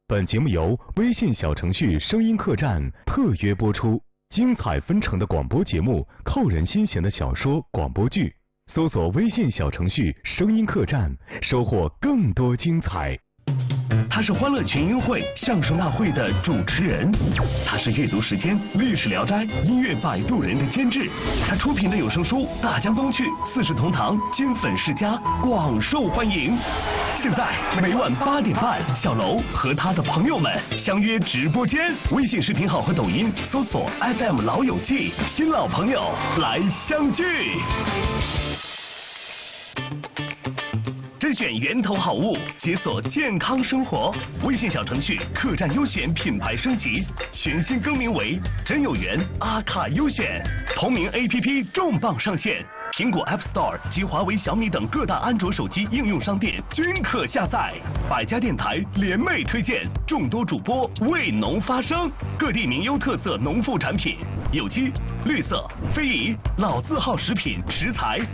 本节目由微信小程序声音客栈特约播出，精彩纷呈的广播节目，扣人心弦的小说、广播剧，搜索微信小程序声音客栈，收获更多精彩。 他是欢乐群英会相声大会的主持人，他是阅读时间、历史聊斋、音乐摆渡人的监制，他出品的有声书《大江东去》《四世同堂》金粉世家广受欢迎。现在每晚8点半，小楼和他的朋友们相约直播间，微信视频号和抖音搜索 FM 老友记，新老朋友来相聚。甄选源头好物，解锁健康生活。微信小程序客栈优选品牌升级，全新更名为真有缘阿卡优选。同名 APP 重磅上线，苹果 App Store 及华为、小米等各大安卓手机应用商店均可下载。百家电台联袂推荐，众多主播为农发声，各地名优特色农副产品，有机、绿色、非遗、老字号食品食材。